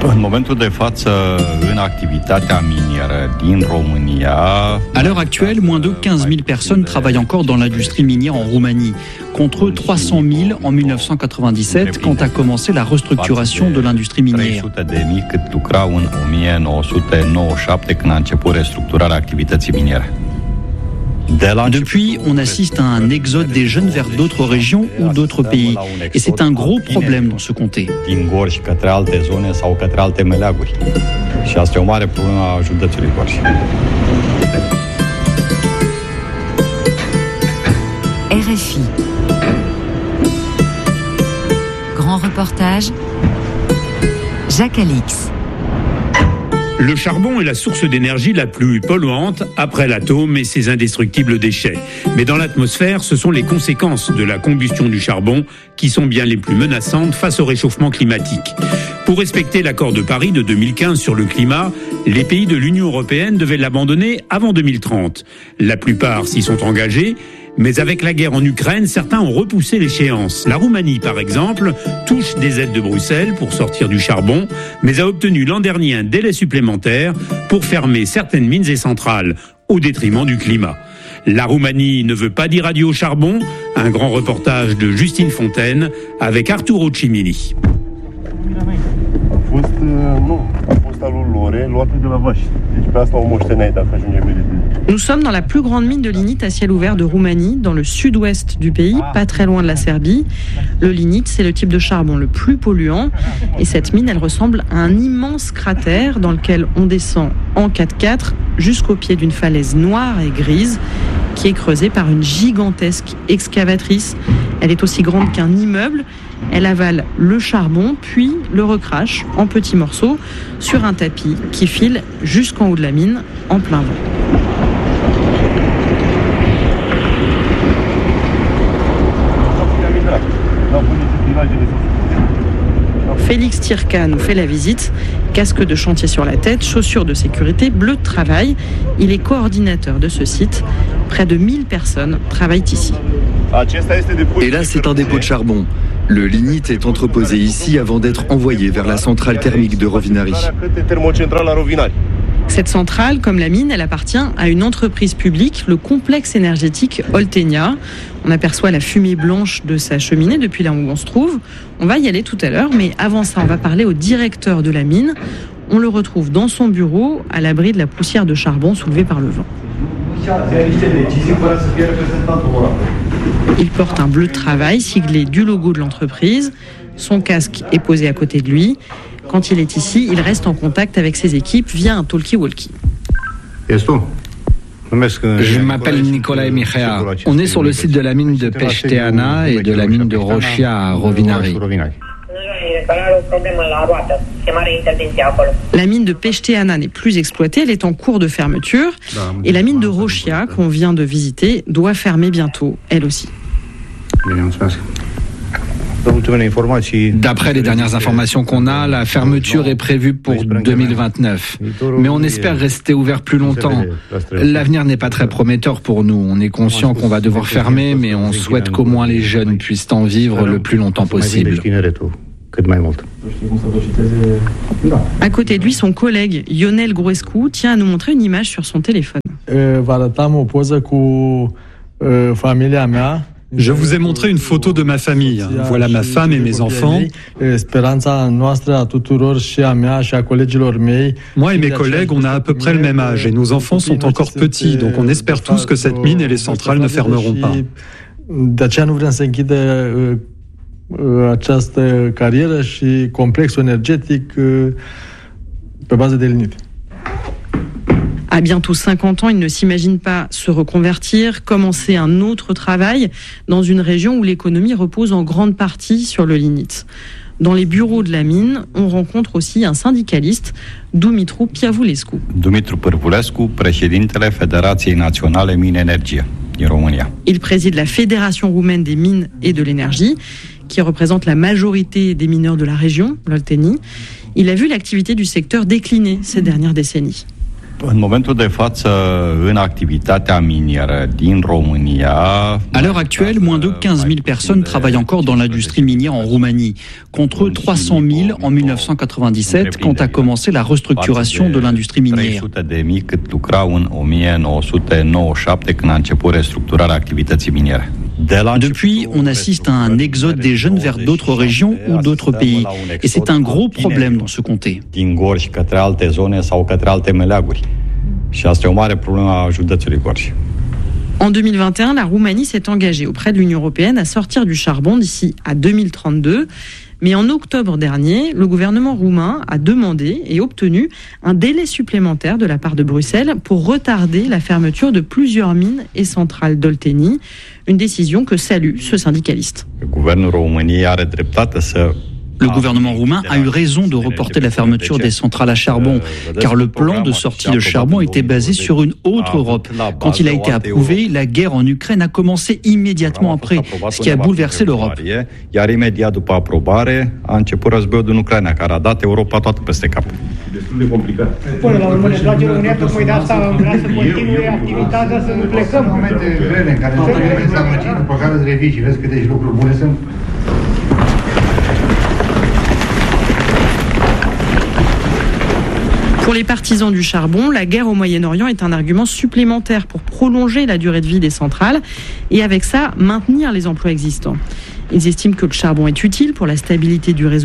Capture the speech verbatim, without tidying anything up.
À l'heure actuelle, moins de quinze mille personnes travaillent encore dans l'industrie minière en Roumanie, contre trois cent mille en mille neuf cent quatre-vingt-dix-sept, quand a commencé la restructuration de l'industrie minière. Depuis, on assiste à un exode des jeunes vers d'autres régions ou d'autres pays. Et c'est un gros problème dans ce comté. R F I. Grand reportage, Jacques Alix. Le charbon est la source d'énergie la plus polluante après l'atome et ses indestructibles déchets. Mais dans l'atmosphère, ce sont les conséquences de la combustion du charbon qui sont bien les plus menaçantes face au réchauffement climatique. Pour respecter l'accord de Paris de deux mille quinze sur le climat, les pays de l'Union européenne devaient l'abandonner avant deux mille trente. La plupart s'y sont engagés, mais avec la guerre en Ukraine, certains ont repoussé l'échéance. La Roumanie, par exemple, touche des aides de Bruxelles pour sortir du charbon, mais a obtenu l'an dernier un délai supplémentaire pour fermer certaines mines et centrales, au détriment du climat. La Roumanie ne veut pas d'irradier au charbon. Un grand reportage de Justine Fontaine avec Arturo Cimini. Nous sommes dans la plus grande mine de lignite à ciel ouvert de Roumanie, dans le sud-ouest du pays, pas très loin de la Serbie. Le lignite, c'est le type de charbon le plus polluant. Et cette mine, elle ressemble à un immense cratère dans lequel on descend en quatre-quatre jusqu'au pied d'une falaise noire et grise qui est creusée par une gigantesque excavatrice. Elle est aussi grande qu'un immeuble. Elle avale le charbon, puis le recrache en petits morceaux sur un tapis qui file jusqu'en haut de la mine en plein vent. Félix Tirca nous fait la visite. Casque de chantier sur la tête, chaussures de sécurité, bleu de travail. Il est coordinateur de ce site. Près de mille personnes travaillent ici. Et là, c'est un dépôt de charbon. Le lignite est entreposé ici avant d'être envoyé vers la centrale thermique de Rovinari. Cette centrale, comme la mine, elle appartient à une entreprise publique, le complexe énergétique Oltenia. On aperçoit la fumée blanche de sa cheminée depuis là où on se trouve. On va y aller tout à l'heure, mais avant ça, on va parler au directeur de la mine. On le retrouve dans son bureau, à l'abri de la poussière de charbon soulevée par le vent. Il porte un bleu de travail siglé du logo de l'entreprise. Son casque est posé à côté de lui. Quand il est ici, il reste en contact avec ses équipes via un talkie-walkie. Je m'appelle Nicolae Mihea. On est sur le site de la mine de Peșteana et de la mine de Roșia à Rovinari. La mine de Peșteana n'est plus exploitée, elle est en cours de fermeture. Et la mine de Roșia, qu'on vient de visiter, doit fermer bientôt, elle aussi. D'après les dernières informations qu'on a, la fermeture est prévue pour deux mille vingt-neuf. Mais on espère rester ouvert plus longtemps. L'avenir n'est pas très prometteur pour nous. On est conscient qu'on va devoir fermer, mais on souhaite qu'au moins les jeunes puissent en vivre le plus longtemps possible. À côté de lui, son collègue Ionel Gruescu tient à nous montrer une image sur son téléphone. Je vous ai montré une photo de ma famille. Voilà ma femme et mes enfants. Moi et mes collègues, on a à peu près le même âge et nos enfants sont encore petits, donc on espère tous que cette mine et les centrales ne fermeront pas. Această carieră și complexul energetic pe bază de lignite. À bientôt cinquante ans, il ne s'imagine pas se reconvertir, commencer un autre travail dans une région où l'économie repose en grande partie sur le lignite. Dans les bureaux de la mine, on rencontre aussi un syndicaliste, Dumitru Piavulescu. Dumitru Pârvulescu, președintele Federației Naționale Mine Energie din România. Il préside la Fédération roumaine des mines et de l'énergie, qui représente la majorité des mineurs de la région, l'Oltenie. Il a vu l'activité du secteur décliner ces dernières décennies. În momentul de față, în activitatea minieră din România... À l'heure actuelle, moins de quinze mille personnes travaillent encore dans l'industrie minière en Roumanie, contre trois cent mille en mille neuf cent quatre-vingt-dix-sept, quand a commencé la restructuration de l'industrie minière. trei sute de mii cât lucrau în o mie nouă sute nouăzeci și șapte, când a început restructurarea activității miniere. Depuis, on assiste à un exode des jeunes vers d'autres régions ou d'autres pays. Et c'est un gros problème dans ce comté. Din Gorj către alte zone sau către alte meleaguri. Și asta e o mare problemă a județului Gorj. En deux mille vingt et un, la Roumanie s'est engagée auprès de l'Union européenne à sortir du charbon d'ici à deux mille trente-deux. Mais en octobre dernier, le gouvernement roumain a demandé et obtenu un délai supplémentaire de la part de Bruxelles pour retarder la fermeture de plusieurs mines et centrales d'Olteni. Une décision que salue ce syndicaliste. Guvernul României are dreptate să Le gouvernement roumain a eu raison de reporter la fermeture des centrales à charbon, car le plan de sortie de charbon était basé sur une autre Europe. Quand il a été approuvé, la guerre en Ukraine a commencé immédiatement après, ce qui a bouleversé l'Europe. Iar imediat după aprobare a început războiul din Ucraina, care a dat Europa toată peste cap. Destul de complicat. Până la urmă ne place România, tocmai de asta vrea să continue activitatea, să nu plecăm. Momente grele în care toată lumea s-a măcit, după care îți revii și vezi câte lucruri bune sunt. Pour les partisans du charbon, la guerre au Moyen-Orient est un argument supplémentaire pour prolonger la durée de vie des centrales et avec ça maintenir les emplois existants. Ils estiment que le charbon est utile pour la stabilité du réseau